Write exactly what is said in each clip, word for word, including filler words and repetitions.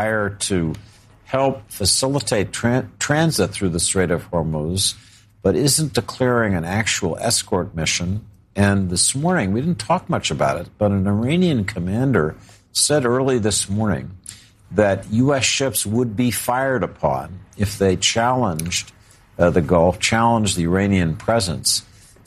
hired to help facilitate tra- transit through the Strait of Hormuz, but isn't declaring an actual escort mission. And this morning, we didn't talk much about it, but an Iranian commander said early this morning that U S ships would be fired upon if they challenged uh, the Gulf, challenged the Iranian presence.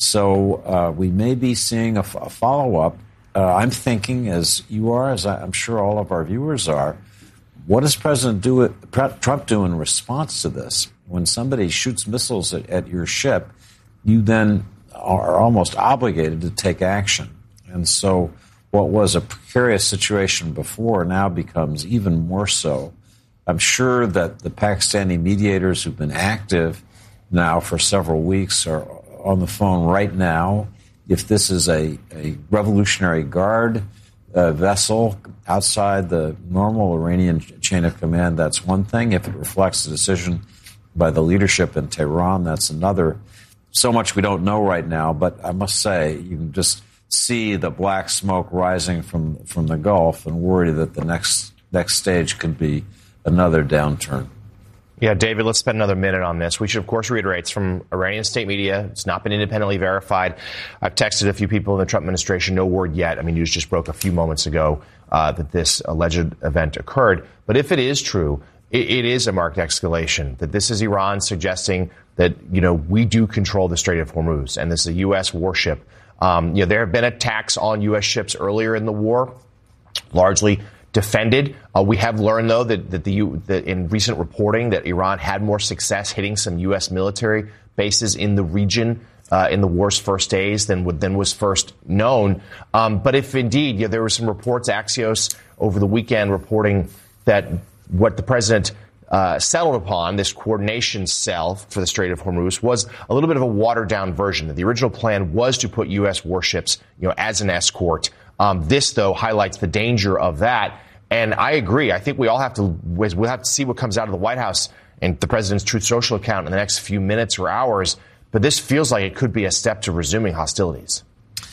So uh, we may be seeing a, f- a follow-up. Uh, I'm thinking, as you are, as I, I'm sure all of our viewers are, what does President do, Trump do in response to this? When somebody shoots missiles at, at your ship, you then are almost obligated to take action. And so what was a precarious situation before now becomes even more so. I'm sure that the Pakistani mediators who've been active now for several weeks are on the phone right now. If this is a, a Revolutionary Guard uh, vessel outside the normal Iranian chain of command, that's one thing. If it reflects a decision by the leadership in Tehran, that's another. So much we don't know right now, but I must say, you can just see the black smoke rising from, from the Gulf and worry that the next next stage could be another downturn. Yeah, David, let's spend another minute on this. We should, of course, reiterate it's from Iranian state media. It's not been independently verified. I've texted a few people in the Trump administration. No word yet. I mean, news just broke a few moments ago uh, that this alleged event occurred. But if it is true, it, it is a marked escalation, that this is Iran suggesting that, you know, we do control the Strait of Hormuz, and this is a U S warship. Um, you know, there have been attacks on U S ships earlier in the war, largely defended. Uh, we have learned, though, that, that the that in recent reporting that Iran had more success hitting some U S military bases in the region uh, in the war's first days than than was first known. Um, but if indeed, yeah, there were some reports, Axios over the weekend reporting that what the president Uh, settled upon, this coordination cell for the Strait of Hormuz, was a little bit of a watered-down version. The original plan was to put U S warships, you know, as an escort. Um, this, though, highlights the danger of that. And I agree. I think we all have to we'll have to see what comes out of the White House and the president's Truth Social account in the next few minutes or hours. But this feels like it could be a step to resuming hostilities.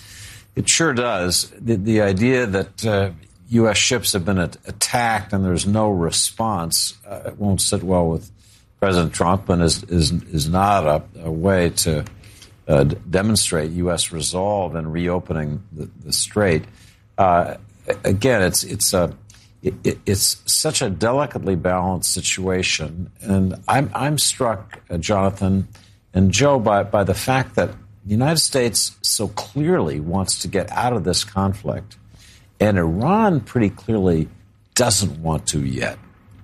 It sure does. The, the idea that uh, U S ships have been attacked and there's no response, uh, it won't sit well with President Trump and is is, is not a, a way to uh, d- demonstrate U S resolve in reopening the, the strait. Uh, again, it's it's a it, it, it's such a delicately balanced situation, and I'm I'm struck, uh, Jonathan and Joe, by by the fact that the United States so clearly wants to get out of this conflict. And Iran pretty clearly doesn't want to yet.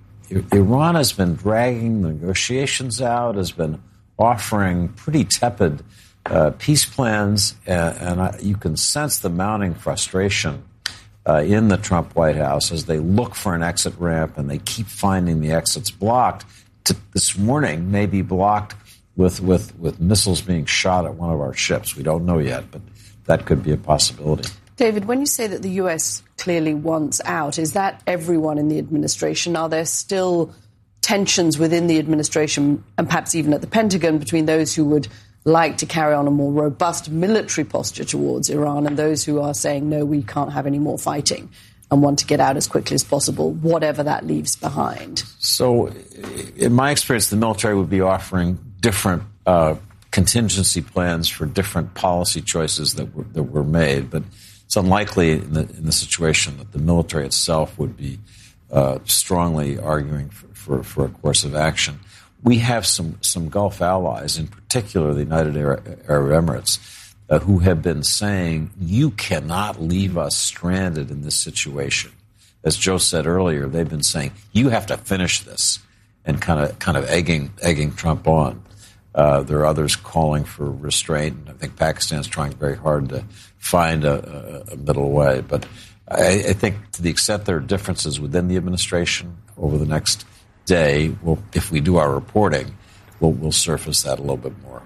Iran has been dragging the negotiations out, has been offering pretty tepid uh, peace plans, and, and I, you can sense the mounting frustration uh, in the Trump White House as they look for an exit ramp and they keep finding the exits blocked. To, this morning may be blocked with, with, with missiles being shot at one of our ships. We don't know yet, but that could be a possibility. David, when you say that the U S clearly wants out, is that everyone in the administration? Are there still tensions within the administration and perhaps even at the Pentagon between those who would like to carry on a more robust military posture towards Iran and those who are saying, no, we can't have any more fighting and want to get out as quickly as possible, whatever that leaves behind? So in my experience, the military would be offering different uh, contingency plans for different policy choices that were, that were made. But it's unlikely in the, in the situation that the military itself would be uh, strongly arguing for, for, for a course of action. We have some, some Gulf allies, in particular the United Arab Emirates, uh, who have been saying, you cannot leave us stranded in this situation. As Joe said earlier, they've been saying, you have to finish this, and kind of kind of egging egging Trump on. Uh, there are others calling for restraint. I think Pakistan's trying very hard to find a, a, a middle way. But I, I think to the extent there are differences within the administration over the next day, we'll, if we do our reporting, we'll, we'll surface that a little bit more.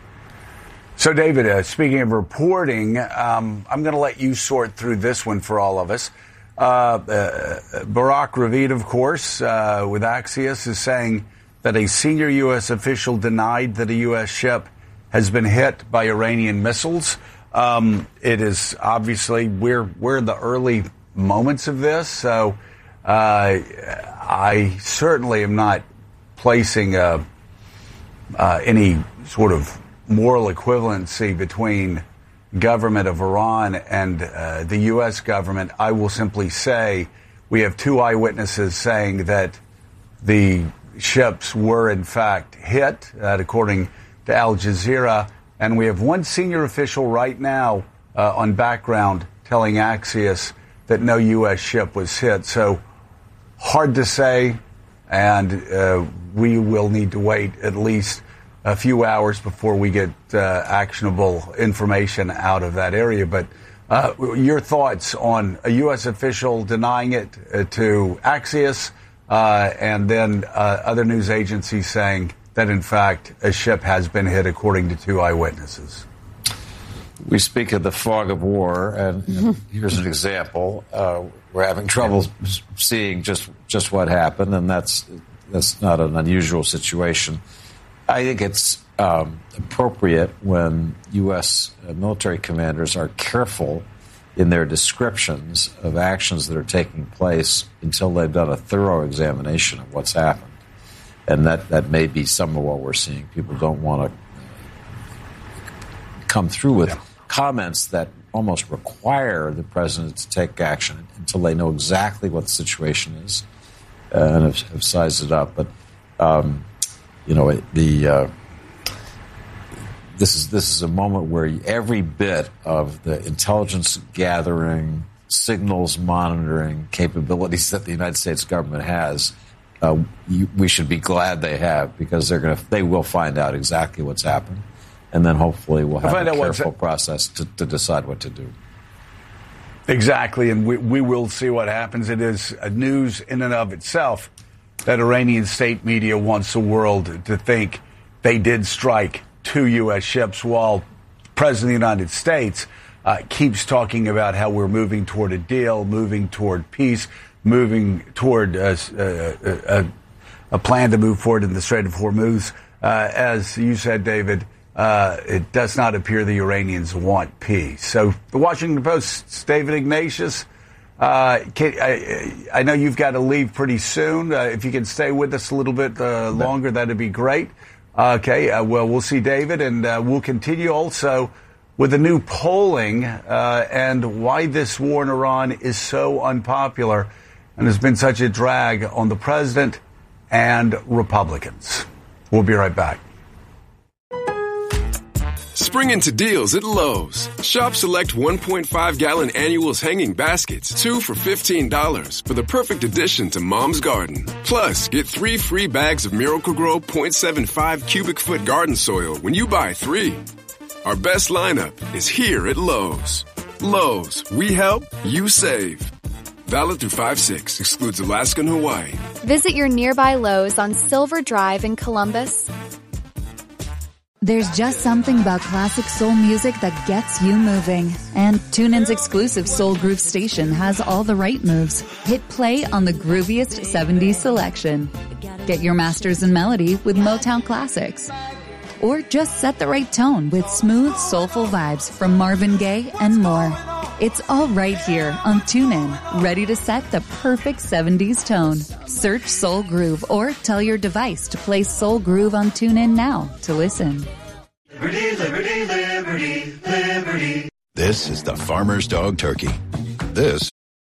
So, David, uh, speaking of reporting, um, I'm going to let you sort through this one for all of us. Uh, uh, Barak Ravid, of course, uh, with Axios, is saying that a senior U S official denied that a U S ship has been hit by Iranian missiles. Um, it is obviously, we're, we're in the early moments of this. So Uh, I certainly am not placing a, uh, any sort of moral equivalency between government of Iran and uh, the U S government. I will simply say we have two eyewitnesses saying that the ships were in fact hit, uh, according to Al Jazeera, and we have one senior official right now uh, on background telling Axios that no U S ship was hit. So hard to say, and uh, we will need to wait at least a few hours before we get uh, actionable information out of that area. But uh, your thoughts on a U S official denying it uh, to Axios, uh, and then uh, other news agencies saying that, in fact, a ship has been hit, according to two eyewitnesses? We speak of the fog of war, and, and here's an example. Uh, we're having trouble seeing just just what happened, and that's that's not an unusual situation. I think it's um, appropriate when U S military commanders are careful in their descriptions of actions that are taking place until they've done a thorough examination of what's happened. And that, that may be some of what we're seeing. People don't want to come through with yeah. comments that almost require the president to take action until they know exactly what the situation is uh, and have, have sized it up. But um, you know, the uh, this is this is a moment where every bit of the intelligence gathering, signals monitoring capabilities that the United States government has, uh, you, we should be glad they have, because they're going to they will find out exactly what's happened, and then hopefully we'll have a careful process to, to decide what to do. Exactly, and we, we will see what happens. It is a news in and of itself that Iranian state media wants the world to think they did strike two U S ships, while the President of the United States uh, keeps talking about how we're moving toward a deal, moving toward peace, moving toward a, a, a, a plan to move forward in the Strait of Hormuz. Uh, as you said, David, uh, it does not appear the Iranians want peace. So the Washington Post's David Ignatius, Uh, can, I, I know you've got to leave pretty soon. Uh, if you can stay with us a little bit uh, longer, that'd be great. Uh, okay, uh, well, we'll see David, and uh, we'll continue also with the new polling uh, and why this war in Iran is so unpopular and has been such a drag on the president and Republicans. We'll be right back. Spring into deals at Lowe's. Shop select one point five gallon annuals hanging baskets, two for fifteen dollars, for the perfect addition to Mom's Garden. Plus, get three free bags of Miracle-Gro point seven five cubic foot garden soil when you buy three. Our best lineup is here at Lowe's. Lowe's, we help, you save. Valid through five six, excludes Alaska and Hawaii. Visit your nearby Lowe's on Silver Drive in Columbus. There's just something about classic soul music that gets you moving. And TuneIn's exclusive Soul Groove station has all the right moves. Hit play on the grooviest seventies selection. Get your masters in melody with Motown classics. Or just set the right tone with smooth, soulful vibes from Marvin Gaye and more. It's all right here on TuneIn, ready to set the perfect seventies tone. Search Soul Groove or tell your device to play Soul Groove on TuneIn now to listen. Liberty, liberty, liberty, liberty. This is the Farmer's Dog Turkey. This.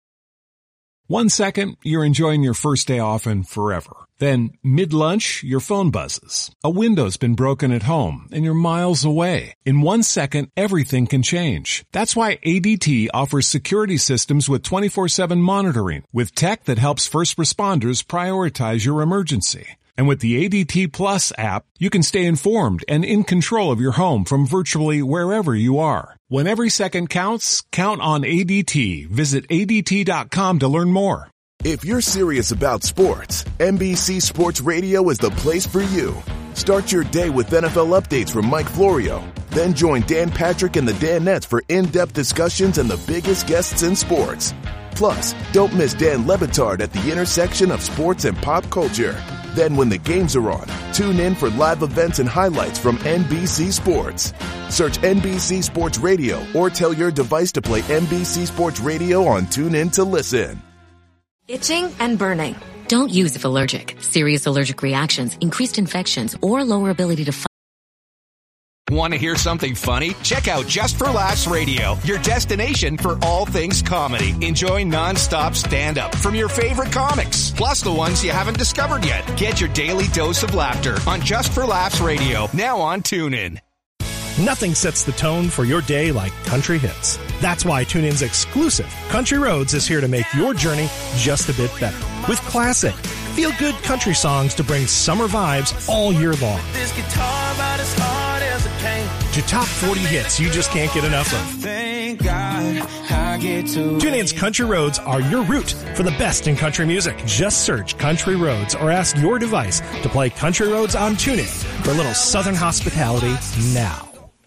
One second, you're enjoying your first day off and forever. Then, mid-lunch, your phone buzzes. A window's been broken at home, and you're miles away. In one second, everything can change. That's why A D T offers security systems with twenty-four seven monitoring, with tech that helps first responders prioritize your emergency. And with the A D T Plus app, you can stay informed and in control of your home from virtually wherever you are. When every second counts, count on A D T. Visit A D T dot com to learn more. If you're serious about sports, N B C Sports Radio is the place for you. Start your day with N F L updates from Mike Florio. Then join Dan Patrick and the Danettes for in-depth discussions and the biggest guests in sports. Plus, don't miss Dan Le Batard at the intersection of sports and pop culture. Then when the games are on, tune in for live events and highlights from N B C Sports. Search N B C Sports Radio or tell your device to play N B C Sports Radio on TuneIn to listen. Itching and burning. Don't use if allergic. Serious allergic reactions, increased infections, or lower ability to fight. Want to hear something funny? Check out Just for Laughs Radio, your destination for all things comedy. Enjoy nonstop stand-up from your favorite comics, plus the ones you haven't discovered yet. Get your daily dose of laughter on Just for Laughs Radio, now on TuneIn. Nothing sets the tone for your day like country hits. That's why TuneIn's exclusive Country Roads is here to make your journey just a bit better. With classic, feel-good country songs to bring summer vibes all year long. This guitar about as hard as a cane. To top forty hits you just can't get enough of. Thank God I get to TuneIn's Country Roads are your route for the best in country music. Just search Country Roads or ask your device to play Country Roads on TuneIn for a little southern hospitality now.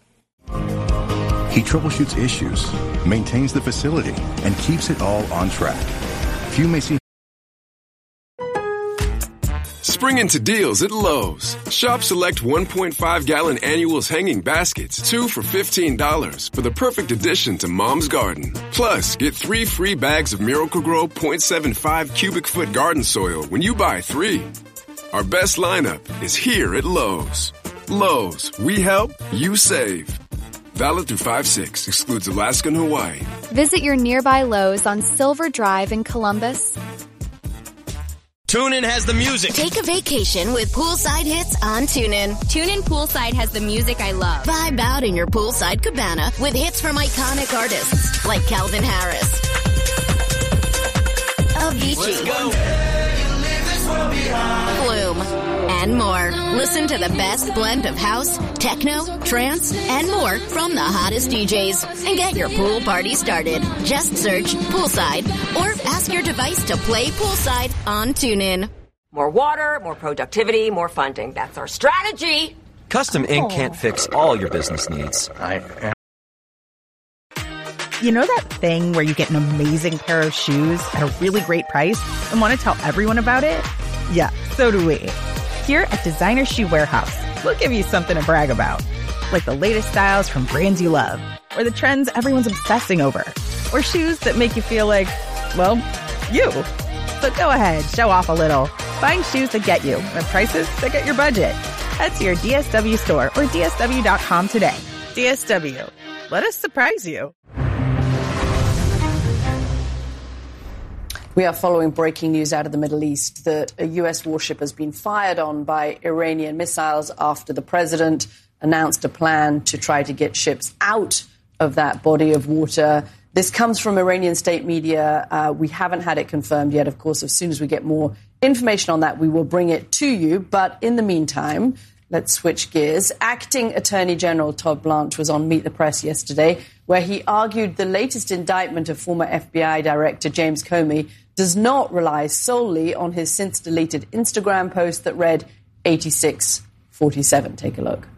He troubleshoots issues, maintains the facility, and keeps it all on track. Few may see. Spring into deals at Lowe's. Shop select one point five gallon annuals hanging baskets, two for fifteen dollars, for the perfect addition to Mom's Garden. Plus, get three free bags of Miracle-Gro point seven five cubic foot garden soil when you buy three. Our best lineup is here at Lowe's. Lowe's, we help, you save. Valid through five six, excludes Alaska and Hawaii. Visit your nearby Lowe's on Silver Drive in Columbus. TuneIn has the music. Take a vacation with poolside hits on TuneIn. TuneIn Poolside has the music I love. Vibe out in your poolside cabana with hits from iconic artists like Calvin Harris, Avicii, Flume, and more. Listen to the best blend of house, techno, trance, and more from the hottest D Js. And get your pool party started. Just search Poolside or ask your device to play Poolside on TuneIn. More water, more productivity, more funding. That's our strategy. Custom Ink can't fix all your business needs. I... You know that thing where you get an amazing pair of shoes at a really great price and want to tell everyone about it? Yeah, so do we. Here at Designer Shoe Warehouse, we'll give you something to brag about. Like the latest styles from brands you love, or the trends everyone's obsessing over, or shoes that make you feel like, well, you. So go ahead, show off a little. Find shoes that get you at prices that get your budget. Head to your D S W store or D S W dot com today. D S W. Let us surprise you. We are following breaking news out of the Middle East that a U S warship has been fired on by Iranian missiles after the president announced a plan to try to get ships out of that body of water. This comes from Iranian state media. Uh, we haven't had it confirmed yet. Of course, as soon as we get more information on that, we will bring it to you. But in the meantime, let's switch gears. Acting Attorney General Todd Blanche was on Meet the Press yesterday, where he argued the latest indictment of former F B I Director James Comey does not rely solely on his since-deleted Instagram post that read eighty-six forty-seven. Take a look.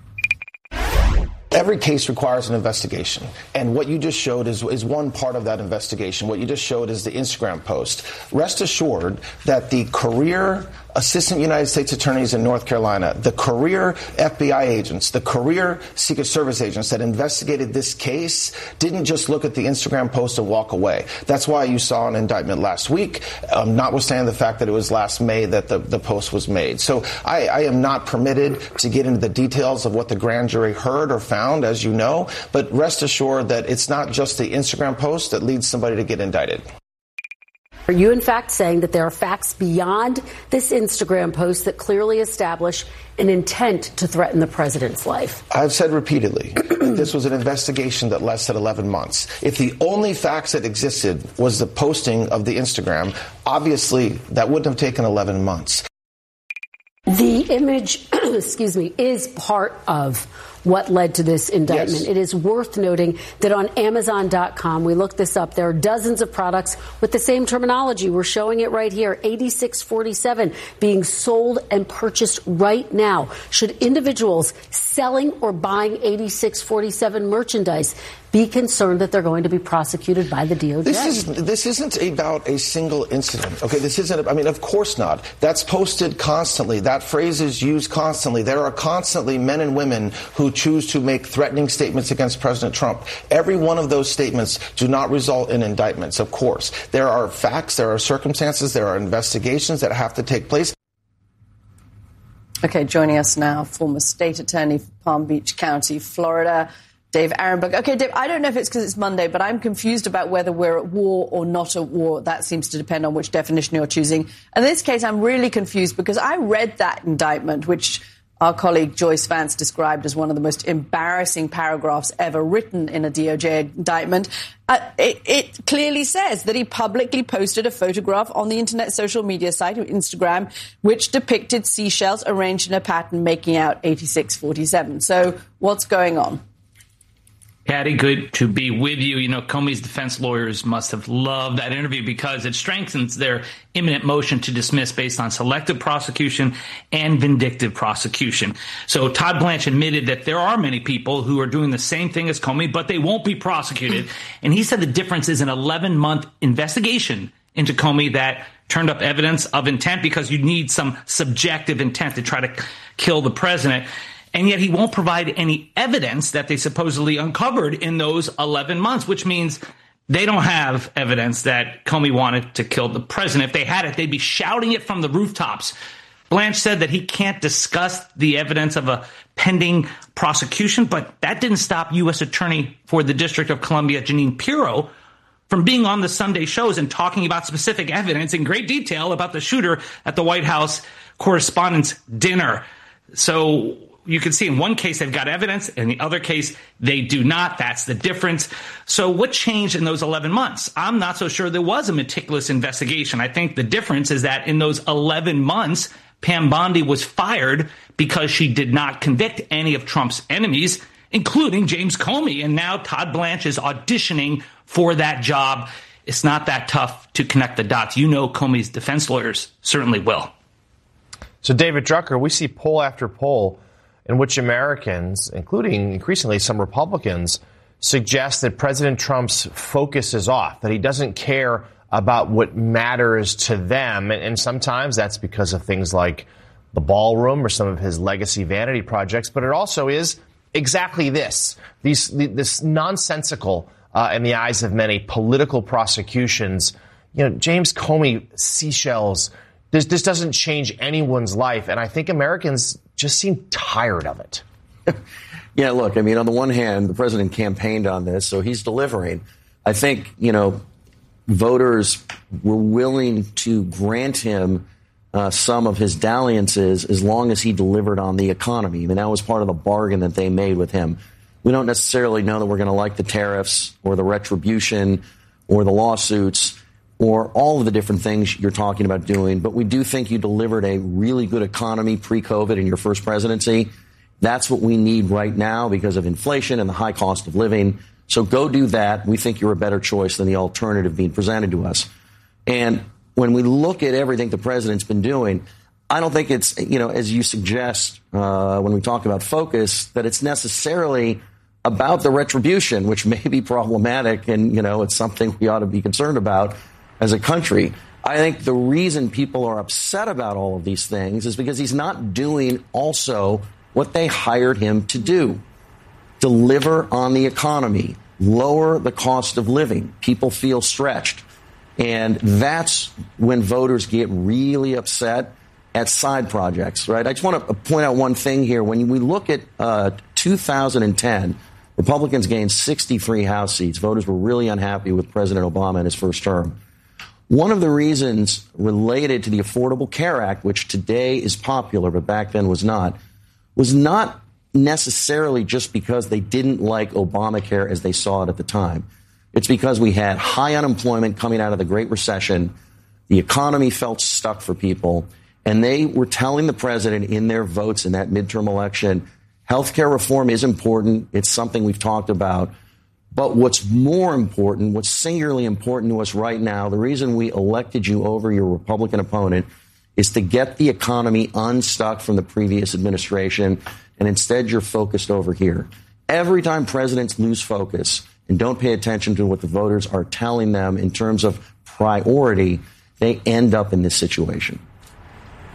Every case requires an investigation, and what you just showed is, is one part of that investigation. What you just showed is the Instagram post. Rest assured that the career assistant United States attorneys in North Carolina, the career F B I agents, the career Secret Service agents that investigated this case didn't just look at the Instagram post and walk away. That's why you saw an indictment last week, um, notwithstanding the fact that it was last May that the, the post was made. So I, I am not permitted to get into the details of what the grand jury heard or found, as you know, but rest assured that it's not just the Instagram post that leads somebody to get indicted. Are you, in fact, saying that there are facts beyond this Instagram post that clearly establish an intent to threaten the president's life? I've said repeatedly that this was an investigation that lasted eleven months. If the only facts that existed was the posting of the Instagram, obviously that wouldn't have taken eleven months. The image, excuse me, is part of what led to this indictment. Yes. It is worth noting that on Amazon dot com, we looked this up, there are dozens of products with the same terminology. We're showing it right here, eighty-six forty-seven, being sold and purchased right now. Should individuals selling or buying eighty-six forty-seven merchandise be concerned that they're going to be prosecuted by the D O J? This is this isn't about a single incident. Okay, this isn't. I mean, of course not. That's posted constantly. That phrase is used constantly. There are constantly men and women who choose to make threatening statements against President Trump. Every one of those statements do not result in indictments, of course. There are facts, there are circumstances, there are investigations that have to take place. Okay, joining us now, former state attorney for Palm Beach County, Florida, Dave Aronberg. Okay, Dave, I don't know if it's because it's Monday, but I'm confused about whether we're at war or not at war. That seems to depend on which definition you're choosing. In this case, I'm really confused because I read that indictment, which our colleague Joyce Vance described as one of the most embarrassing paragraphs ever written in a D O J indictment. Uh, it, it clearly says that he publicly posted a photograph on the internet social media site, Instagram, which depicted seashells arranged in a pattern making out eighty-six forty-seven. So what's going on? Patty, good to be with you. You know, Comey's defense lawyers must have loved that interview because it strengthens their imminent motion to dismiss based on selective prosecution and vindictive prosecution. So Todd Blanche admitted that there are many people who are doing the same thing as Comey, but they won't be prosecuted. And he said the difference is an eleven-month investigation into Comey that turned up evidence of intent because you need some subjective intent to try to kill the president. And yet he won't provide any evidence that they supposedly uncovered in those eleven months, which means they don't have evidence that Comey wanted to kill the president. If they had it, they'd be shouting it from the rooftops. Blanche said that he can't discuss the evidence of a pending prosecution, but that didn't stop U S Attorney for the District of Columbia, Jeanine Pirro, from being on the Sunday shows and talking about specific evidence in great detail about the shooter at the White House Correspondents' Dinner. So you can see in one case they've got evidence, in the other case they do not. That's the difference. So what changed in those eleven months? I'm not so sure there was a meticulous investigation. I think the difference is that in those eleven months, Pam Bondi was fired because she did not convict any of Trump's enemies, including James Comey. And now Todd Blanche is auditioning for that job. It's not that tough to connect the dots. You know Comey's defense lawyers certainly will. So, David Drucker, we see poll after poll in which Americans, including increasingly some Republicans, suggest that President Trump's focus is off, that he doesn't care about what matters to them. And, and sometimes that's because of things like the ballroom or some of his legacy vanity projects. But it also is exactly this, these, this nonsensical, uh, in the eyes of many, political prosecutions. You know, James Comey, seashells, this, this doesn't change anyone's life. And I think Americans just seem tired of it. Yeah, look, I mean, on the one hand, the president campaigned on this, so he's delivering. I think, you know, voters were willing to grant him uh, some of his dalliances as long as he delivered on the economy. I mean, that was part of the bargain that they made with him. We don't necessarily know that we're going to like the tariffs or the retribution or the lawsuits or all of the different things you're talking about doing. But we do think you delivered a really good economy pre-COVID in your first presidency. That's what we need right now because of inflation and the high cost of living. So go do that. We think you're a better choice than the alternative being presented to us. And when we look at everything the president's been doing, I don't think it's, you know, as you suggest uh, when we talk about focus, that it's necessarily about the retribution, which may be problematic. And, you know, it's something we ought to be concerned about as a country. I think the reason people are upset about all of these things is because he's not doing also what they hired him to do. Deliver on the economy, lower the cost of living. People feel stretched. And that's when voters get really upset at side projects, right? I just want to point out one thing here. When we look at uh, two thousand ten, Republicans gained sixty-three House seats. Voters were really unhappy with President Obama in his first term. One of the reasons related to the Affordable Care Act, which today is popular, but back then was not, was not necessarily just because they didn't like Obamacare as they saw it at the time. It's because we had high unemployment coming out of the Great Recession. The economy felt stuck for people. And they were telling the president in their votes in that midterm election, healthcare reform is important. It's something we've talked about. But what's more important, what's singularly important to us right now, the reason we elected you over your Republican opponent is to get the economy unstuck from the previous administration. And instead, you're focused over here. Every time presidents lose focus and don't pay attention to what the voters are telling them in terms of priority, they end up in this situation.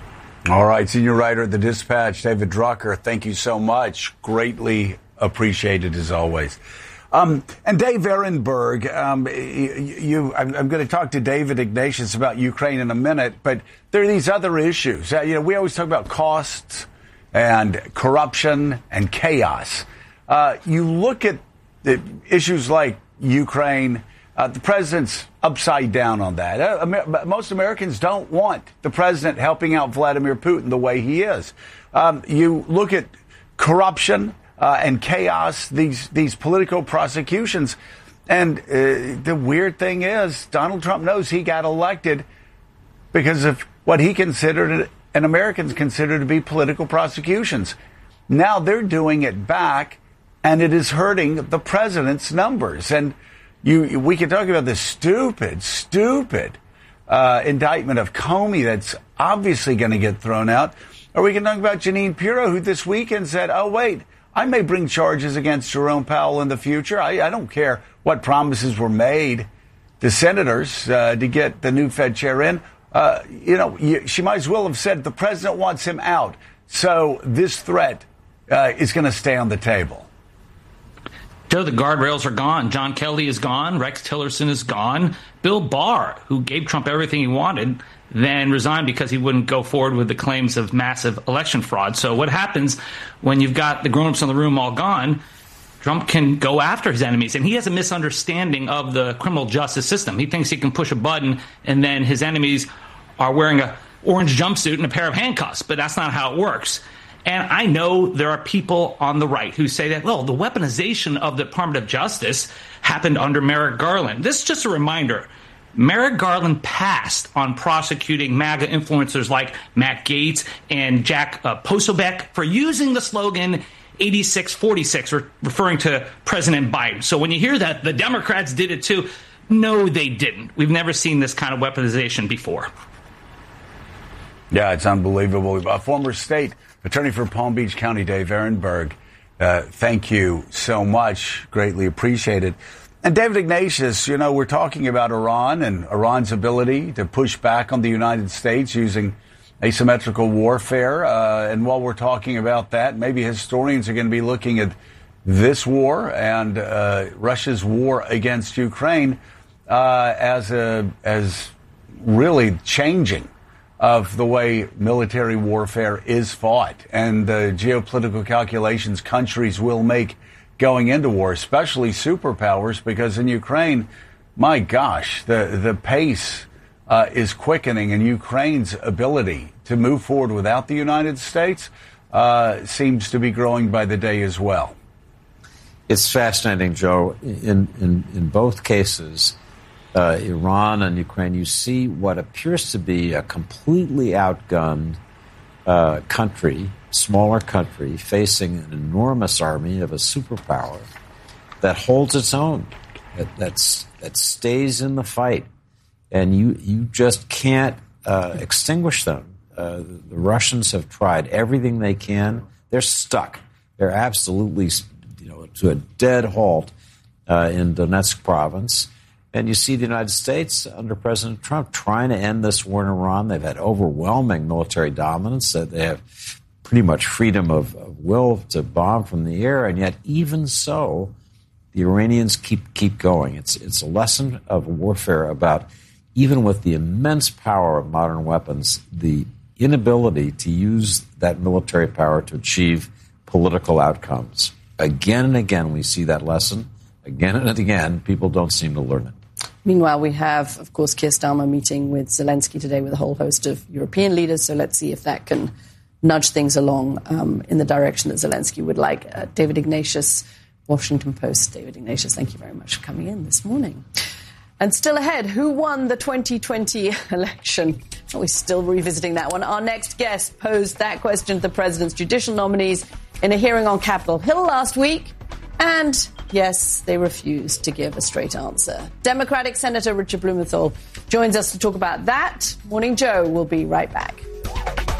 All right, senior writer at The Dispatch, David Drucker, thank you so much. Greatly appreciated as always. Um, and Dave Ehrenberg, um, you, you, I'm, I'm going to talk to David Ignatius about Ukraine in a minute, but there are these other issues. Uh, you know, we always talk about costs and corruption and chaos. Uh, you look at the issues like Ukraine, uh, the president's upside down on that. Uh, Amer- most Americans don't want the president helping out Vladimir Putin the way he is. Um, you look at corruption Uh, and chaos, these these political prosecutions. And uh, the weird thing is, Donald Trump knows he got elected because of what he considered and Americans consider to be political prosecutions. Now they're doing it back, and it is hurting the president's numbers. And you, we can talk about the stupid, stupid uh, indictment of Comey that's obviously going to get thrown out. Or we can talk about Jeanine Pirro, who this weekend said, oh, wait, I may bring charges against Jerome Powell in the future. I, I don't care what promises were made to senators uh, to get the new Fed chair in. Uh, you know, you, she might as well have said the president wants him out. So this threat uh, is going to stay on the table. Joe, the guardrails are gone. John Kelly is gone. Rex Tillerson is gone. Bill Barr, who gave Trump everything he wanted, then resigned because he wouldn't go forward with the claims of massive election fraud. So what happens when you've got the grown-ups in the room all gone? Trump can go after his enemies, and he has a misunderstanding of the criminal justice system. He thinks he can push a button, and then his enemies are wearing a orange jumpsuit and a pair of handcuffs, but that's not how it works. And I know there are people on the right who say that, well, the weaponization of the Department of Justice happened under Merrick Garland. This is just a reminder. Merrick Garland passed on prosecuting MAGA influencers like Matt Gaetz and Jack uh, Posobiec for using the slogan eighty-six forty-six, re- referring to President Biden. So when you hear that the Democrats did it too, no, they didn't. We've never seen this kind of weaponization before. Yeah, it's unbelievable. A former state attorney for Palm Beach County, Dave Ehrenberg, uh, thank you so much. Greatly appreciated. And David Ignatius, you know, we're talking about Iran and Iran's ability to push back on the United States using asymmetrical warfare. Uh, and while we're talking about that, maybe historians are going to be looking at this war and uh, Russia's war against Ukraine uh, as a as really changing of the way military warfare is fought and the geopolitical calculations countries will make going into war, especially superpowers, because in Ukraine, my gosh, the, the pace uh, is quickening, and Ukraine's ability to move forward without the United States uh, seems to be growing by the day as well. It's fascinating, Joe. In, in, in both cases, uh, Iran and Ukraine, you see what appears to be a completely outgunned uh, country, smaller country facing an enormous army of a superpower that holds its own, that that's, that stays in the fight, and you you just can't uh, extinguish them. Uh, the, the Russians have tried everything they can. They're stuck. They're absolutely, you know, to a dead halt uh, in Donetsk province. And you see the United States under President Trump trying to end this war in Iran. They've had overwhelming military dominance. That they have pretty much freedom of, of will to bomb from the air, and yet even so, the Iranians keep keep going. It's it's a lesson of warfare about, even with the immense power of modern weapons, the inability to use that military power to achieve political outcomes. Again and again, we see that lesson. Again and again, people don't seem to learn it. Meanwhile, we have, of course, Keir Starmer meeting with Zelensky today with a whole host of European leaders. So let's see if that can nudge things along um, in the direction that Zelensky would like. Uh, David Ignatius, Washington Post. David Ignatius, thank you very much for coming in this morning. And still ahead, who won the twenty twenty election? Are we still revisiting that one? Our next guest posed that question to the president's judicial nominees in a hearing on Capitol Hill last week. And yes, they refused to give a straight answer. Democratic Senator Richard Blumenthal joins us to talk about that. Morning Joe will be right back.